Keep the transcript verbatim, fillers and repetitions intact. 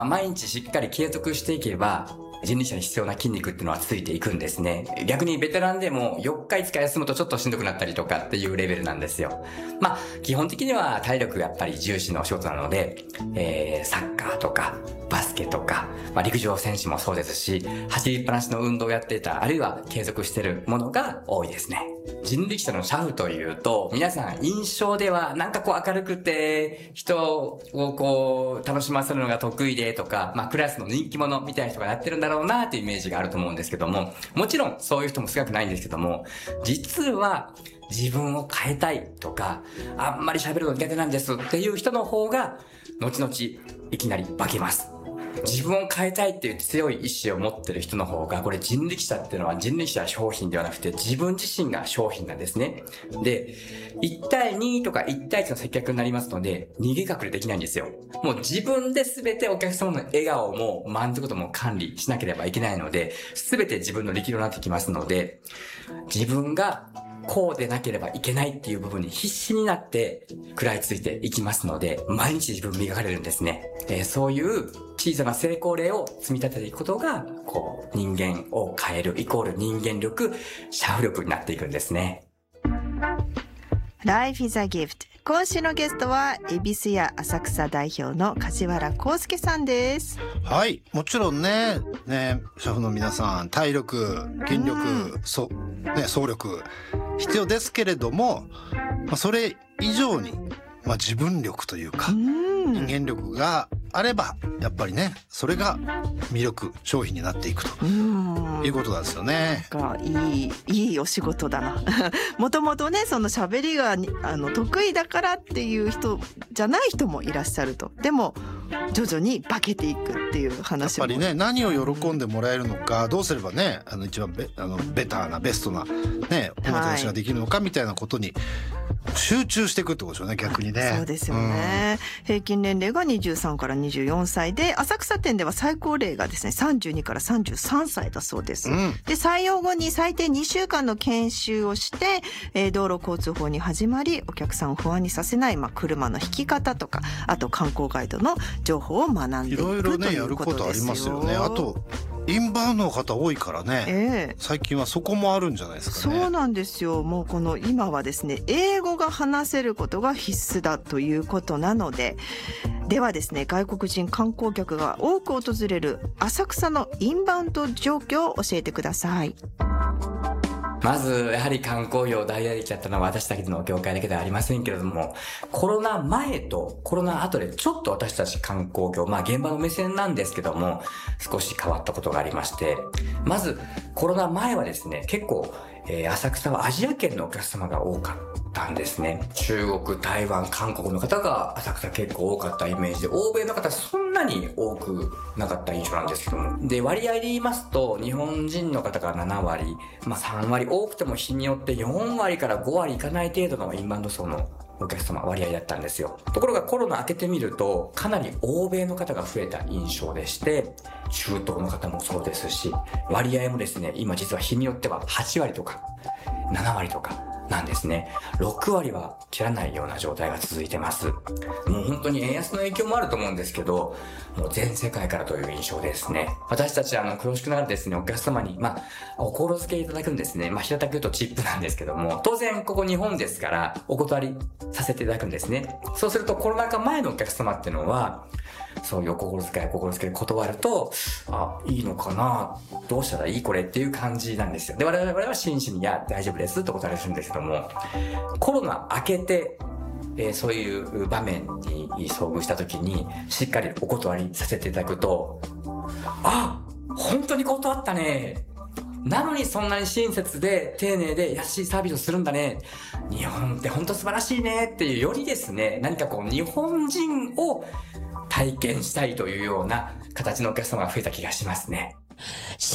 毎日しっかり継続していけば、人力車に必要な筋肉っていうのはついていくんですね。逆にベテランでもよっかいつか休むとちょっとしんどくなったりとかっていうレベルなんですよ。まあ、基本的には体力がやっぱり重視のお仕事なので、えー、サッカーとか、バスケとか、まあ、陸上選手もそうですし、走りっぱなしの運動をやっていた、あるいは継続しているものが多いですね。人力車の車夫というと、皆さん印象ではなんかこう明るくて、人をこう楽しませるのが得意でとか、まあクラスの人気者みたいな人がやってるんだろうなというイメージがあると思うんですけども、もちろんそういう人も少なくないんですけども、実は自分を変えたいとか、あんまり喋るの苦手なんですっていう人の方が、後々いきなり化けます。自分を変えたいっていう強い意志を持ってる人の方が、これ人力車っていうのは人力車は商品ではなくて自分自身が商品なんですね。で、いち対にとかいち対いちの接客になりますので、逃げ隠れできないんですよ。もう自分で全てお客様の笑顔も満足度も管理しなければいけないので、全て自分の力量になってきますので、自分がこうでなければいけないっていう部分に必死になって食らいついていきますので、毎日自分磨かれるんですね。えー、そういう小さな成功例を積み立てていくことが、こう、人間を変えるイコール人間力、社夫力になっていくんですね。 Life is a gift。今週のゲストは恵比寿屋浅草代表の梶原康介さんです。 はい、もちろんね、ね、社夫の皆さん、体力、筋力、そ、ね、総力必要ですけれども、まあ、それ以上に、まあ、自分力というか、人間力があればやっぱりね、それが魅力商品になっていくということなんですよね。 なんかいいいいお仕事だな。もともとね、その喋りがあの得意だからっていう人じゃない人もいらっしゃると。でも徐々に化けていくっていう話もやっぱりね、何を喜んでもらえるのか、どうすればね、あの一番ベあのベターなベストなねおもてなしができるのかみたいなことに集中していくってことですよね、逆にね。 そうですよね、うん、平均年齢がにじゅうさんからにじゅうよんさいで、浅草店では最高齢がですねさんじゅうにからさんじゅうさんさいだそうです、うん、で採用後に最低にしゅうかんの研修をして、えー、道路交通法に始まり、お客さんを不安にさせない、まあ、車の引き方とか、あと観光ガイドの情報を学んでいくということですよ。 いろいろねやることありますよね。あとインバウンドの方多いからね、えー、最近はそこもあるんじゃないですかね。 そうなんですよ。もうこの今はですね、英語が話せることが必須だということなので、ではですね、外国人観光客が多く訪れる浅草のインバウンド状況を教えてください。 まず、やはり観光業を大打撃だったのは私だけの業界だけではありませんけれども、コロナ前とコロナ後でちょっと私たち観光業、まあ現場の目線なんですけども、少し変わったことがありまして、まずコロナ前はですね、結構、えー、浅草はアジア圏のお客様が多かったんですね。中国、台湾、韓国の方が浅草結構多かったイメージで、欧米の方そんなに多くなかった印象なんですけども。で、割合で言いますと、日本人の方がななわり、まあさんわり、多くても日によってよんわりからごわりいかない程度のインバウンド層のお客様割合だったんですよ。ところがコロナ明けてみると、かなり欧米の方が増えた印象でして、中東の方もそうですし、割合もですね、今実は日によってははちわりとかななわりとかなんですね。ろくわりは切らないような状態が続いてます。もう本当に円安の影響もあると思うんですけど、もう全世界からという印象ですね。私たちあの恐縮ながらですね、お客様にまあお心付けいただくんですね。まあ平たく言うとチップなんですけども、当然ここ日本ですからお断りさせていただくんですね。そうするとコロナ禍前のお客様っていうのは、そういうお心遣い、お心遣い断ると、あ、いいのかな、どうしたらいいこれっていう感じなんですよ。で、我々は真摯に、いや、大丈夫ですってお断りするんですけども、コロナ明けて、えー、そういう場面に遭遇した時に、しっかりお断りさせていただくと、あ、本当に断ったね。なのにそんなに親切で丁寧で優しいサービスをするんだね。日本って本当素晴らしいねっていうよりですね、何かこう日本人を体験したいというような形のお客様が増えた気がしますね。